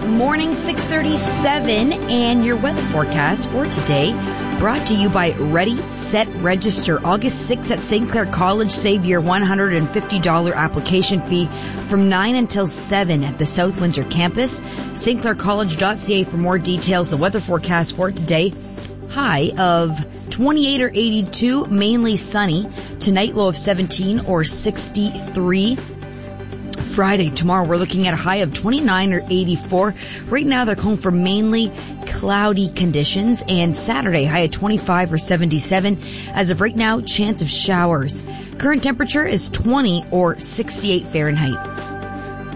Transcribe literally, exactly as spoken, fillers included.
morning, six thirty-seven, and your weather forecast for today brought to you by Ready, Set, Register. August sixth at Saint Clair College. Save your one hundred fifty dollars application fee from nine until seven at the South Windsor campus. St Clair College dot C A for more details. The weather forecast for today, high of twenty-eight or eighty-two, mainly sunny. Tonight, low of seventeen or sixty-three. Friday, tomorrow, we're looking at a high of twenty-nine or eighty-four. Right now, they're calling for mainly cloudy conditions. And Saturday, high of twenty-five or seventy-seven. As of right now, chance of showers. Current temperature is twenty or sixty-eight Fahrenheit.